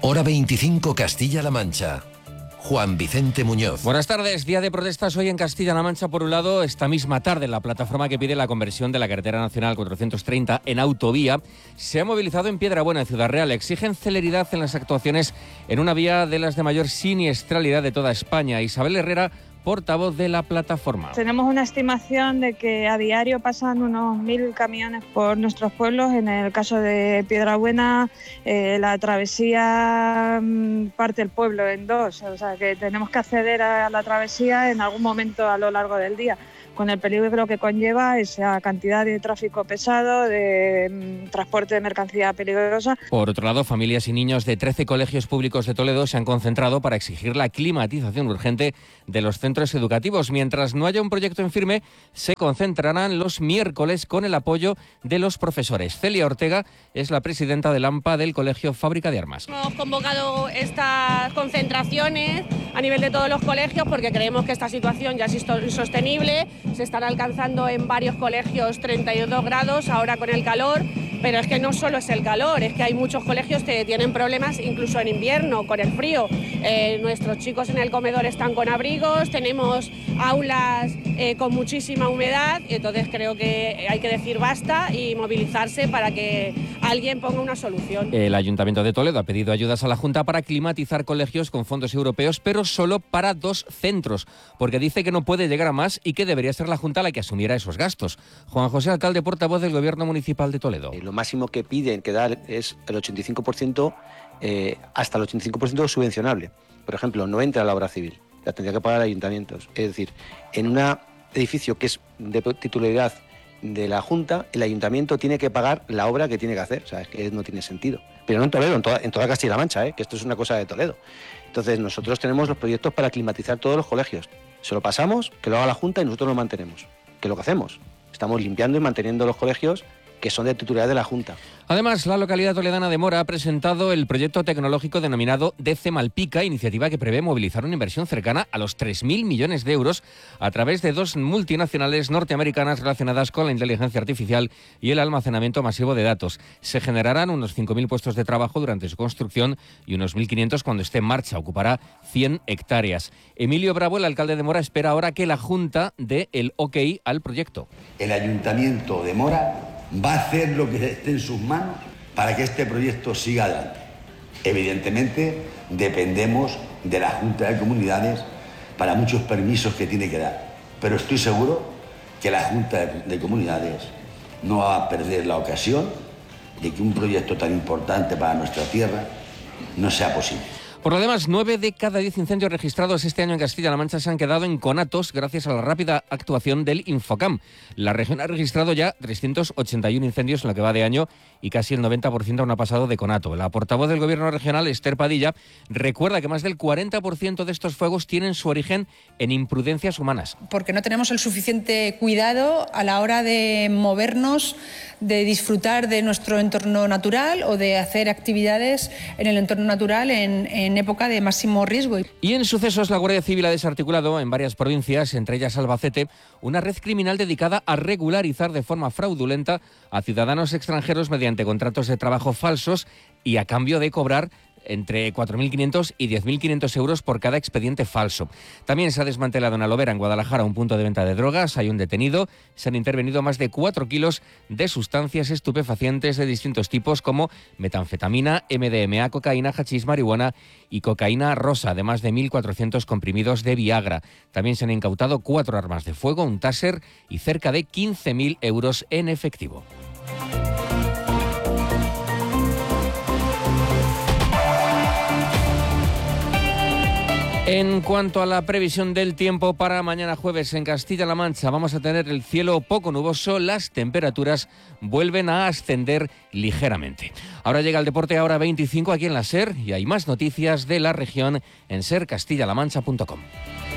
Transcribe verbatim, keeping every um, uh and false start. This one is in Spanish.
Hora veinticinco, Castilla-La Mancha. Juan Vicente Muñoz. Buenas tardes. Día de protestas hoy en Castilla-La Mancha. Por un lado, esta misma tarde, la plataforma que pide la conversión de la carretera nacional cuatrocientos treinta en autovía se ha movilizado en Piedrabuena, en Ciudad Real. Exigen celeridad en las actuaciones en una vía de las de mayor siniestralidad de toda España. Isabel Herrera, portavoz de la plataforma. Tenemos una estimación de que a diario pasan unos mil camiones por nuestros pueblos. En el caso de Piedrabuena, eh, la travesía mmm, parte el pueblo en dos, o sea que tenemos que acceder a la travesía en algún momento a lo largo del día, con el peligro que conlleva esa cantidad de tráfico pesado, de mmm, transporte de mercancía peligrosa. Por otro lado, familias y niños de trece colegios públicos de Toledo se han concentrado para exigir la climatización urgente de los centros educativos. Mientras no haya un proyecto en firme, se concentrarán los miércoles con el apoyo de los profesores. Celia Ortega es la presidenta del AMPA del Colegio Fábrica de Armas. Hemos convocado estas concentraciones a nivel de todos los colegios porque creemos que esta situación ya es insostenible. Se están alcanzando en varios colegios treinta y dos grados ahora con el calor, pero es que no solo es el calor, es que hay muchos colegios que tienen problemas incluso en invierno con el frío. Eh, nuestros chicos en el comedor están con abrigos, tenemos aulas eh, con muchísima humedad, y entonces creo que hay que decir basta y movilizarse para que alguien ponga una solución. El Ayuntamiento de Toledo ha pedido ayudas a la Junta para climatizar colegios con fondos europeos, pero solo para dos centros, porque dice que no puede llegar a más y que debería ser la Junta la que asumiera esos gastos. Juan José Alcalde, portavoz del Gobierno Municipal de Toledo. Lo máximo que piden que dar es el ochenta y cinco por ciento, eh, hasta el ochenta y cinco por ciento subvencionable. Por ejemplo, no entra la obra civil, la tendría que pagar ayuntamientos. Es decir, en un edificio que es de titularidad de la Junta, el ayuntamiento tiene que pagar la obra que tiene que hacer. O sea, es que no tiene sentido. Pero no en Toledo, en toda, en toda Castilla-La Mancha, ¿eh? Que esto es una cosa de Toledo. Entonces, nosotros tenemos los proyectos para climatizar todos los colegios. Se lo pasamos, que lo haga la Junta y nosotros lo mantenemos. Que es lo que hacemos. Estamos limpiando y manteniendo los colegios que son de titularidad de la Junta. Además, la localidad toledana de Mora ha presentado el proyecto tecnológico denominado D C Malpica, iniciativa que prevé movilizar una inversión cercana a los tres mil millones de euros a través de dos multinacionales norteamericanas relacionadas con la inteligencia artificial y el almacenamiento masivo de datos. Se generarán unos cinco mil puestos de trabajo durante su construcción y unos mil quinientos cuando esté en marcha. Ocupará cien hectáreas. Emilio Bravo, el alcalde de Mora, espera ahora que la Junta dé el ok al proyecto. El Ayuntamiento de Mora va a hacer lo que esté en sus manos para que este proyecto siga adelante. Evidentemente, dependemos de la Junta de Comunidades para muchos permisos que tiene que dar, pero estoy seguro que la Junta de Comunidades no va a perder la ocasión de que un proyecto tan importante para nuestra tierra no sea posible. Por lo demás, nueve de cada diez incendios registrados este año en Castilla-La Mancha se han quedado en conatos gracias a la rápida actuación del Infocam. La región ha registrado ya trescientos ochenta y uno incendios en lo que va de año y casi el noventa por ciento aún ha pasado de conato. La portavoz del Gobierno regional, Esther Padilla, recuerda que más del cuarenta por ciento de estos fuegos tienen su origen en imprudencias humanas. Porque no tenemos el suficiente cuidado a la hora de movernos, de disfrutar de nuestro entorno natural o de hacer actividades en el entorno natural en, en época de máximo riesgo. Y en sucesos, la Guardia Civil ha desarticulado en varias provincias, entre ellas Albacete, una red criminal dedicada a regularizar de forma fraudulenta a ciudadanos extranjeros mediante contratos de trabajo falsos y a cambio de cobrar entre cuatro mil quinientos y diez mil quinientos euros por cada expediente falso. También se ha desmantelado en Alovera, en Guadalajara, un punto de venta de drogas. Hay un detenido. Se han intervenido más de cuatro kilos de sustancias estupefacientes de distintos tipos como metanfetamina, M D M A, cocaína, hachís, marihuana y cocaína rosa, además de mil cuatrocientos comprimidos de Viagra. También se han incautado cuatro armas de fuego, un Taser y cerca de quince mil euros en efectivo. En cuanto a la previsión del tiempo para mañana jueves en Castilla-La Mancha, vamos a tener el cielo poco nuboso, las temperaturas vuelven a ascender ligeramente. Ahora llega el deporte, ahora veinticinco aquí en la SER, y hay más noticias de la región en ser castilla la mancha punto com.